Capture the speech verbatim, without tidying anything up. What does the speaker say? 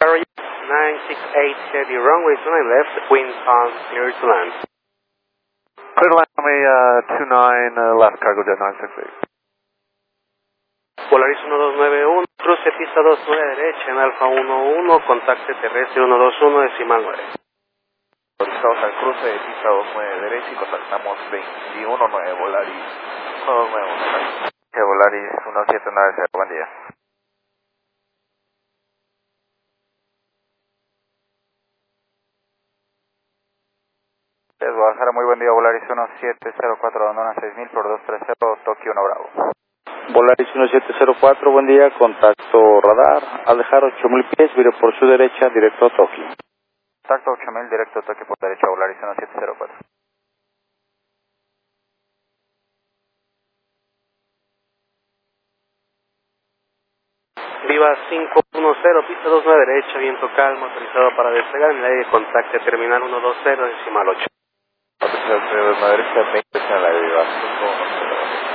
nine six eight heavy runway two nine left, wind calm, clear to land. Clear to land, me uh, two nine uh, left, cargo jet nine six eight. Polaris uno dos nueve uno, cruce pista dos nueve derecha en Alfa uno uno, contacte terrestre uno dos uno, decimal nueve. Estamos al cruce de pista dos nueve derecha y contactamos veintiuno nueve Volaris uno dos nueve uno. Que Volaris uno siete nueve cero, buen día. Es Guadalajara, muy buen día, Volaris uno siete cero cuatro, abandona seis mil por dos tres cero, Tokio uno Bravo. Volaris uno siete cero cuatro, buen día, contacto radar, al dejar ocho mil pies, viro por su derecha, directo a Tokio. Contacto ocho mil, directo a Tokio por derecha, Volaris uno siete cero cuatro. Viva cinco uno cero, pista dos nueve derecha, viento calmo, autorizado para despegar en el aire, contacte terminal uno dos cero, decimal ocho. Autorizado para derecha, veinte en el aire, Viva cinco uno cero.